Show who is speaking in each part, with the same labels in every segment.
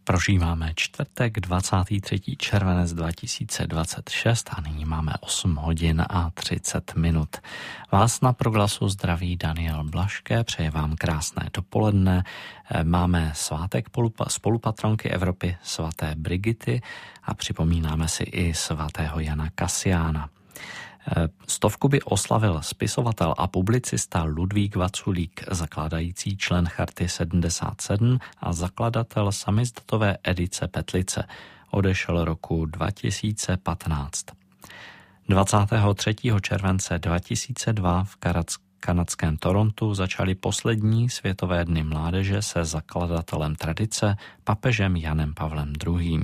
Speaker 1: Prožíváme čtvrtek 23. červenec 2026 a nyní máme 8 hodin a 30 minut. Vás na Proglasu zdraví Daniel Blaške, přeje vám krásné dopoledne. Máme svátek spolupatronky Evropy svaté Brigity a připomínáme si i svatého Jana Kasiána. 100 by oslavil spisovatel a publicista Ludvík Vaculík, zakládající člen Charty 77 a zakladatel samizdatové edice Petlice. Odešel roku 2015. 23. července 2002 v kanadském Torontu začaly poslední světové dny mládeže se zakladatelem tradice papežem Janem Pavlem II.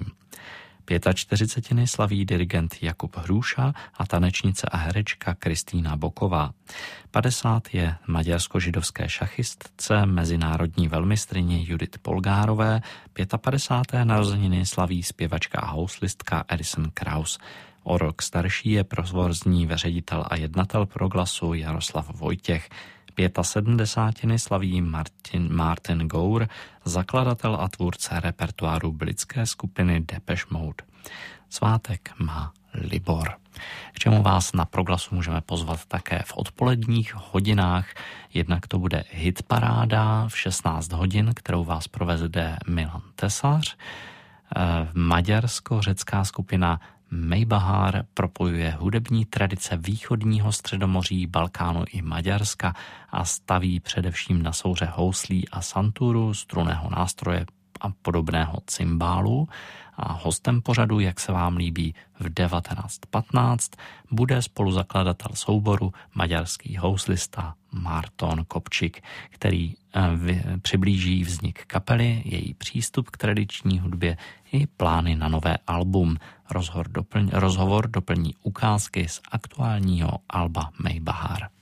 Speaker 1: 45 slaví dirigent Jakub Hrůša a tanečnice a herečka Kristýna Boková. 50 je maďarsko-židovské šachistce, mezinárodní velmistryně Judith Polgárové. 55. narozeniny slaví zpěvačka a houslistka Alison Krauss. O rok starší je provozní ředitel a jednatel Proglasu Jaroslav Vojtěch. 75. slaví Martin Gour, zakladatel a tvůrce repertoáru britské skupiny Depeche Mode. Svátek má Libor, k čemu vás na Proglasu můžeme pozvat také v odpoledních hodinách. Jednak to bude hitparáda v 16 hodin, kterou vás provede Milan Tesař. Maďarsko-řecká skupina Mejbahár propojuje hudební tradice východního Středomoří, Balkánu i Maďarska a staví především na souře houslí a santuru, strunného nástroje a podobného cymbálu. A hostem pořadu, jak se vám líbí, v 19:15 bude spoluzakladatel souboru maďarský houslista Márton Kopčik, který přiblíží vznik kapely, její přístup k tradiční hudbě i plány na nové album. Rozhovor doplní ukázky z aktuálního alba Mejbahár.